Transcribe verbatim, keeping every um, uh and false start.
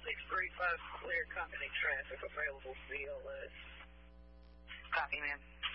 six three five, clear company traffic available V L S. Copy, ma'am.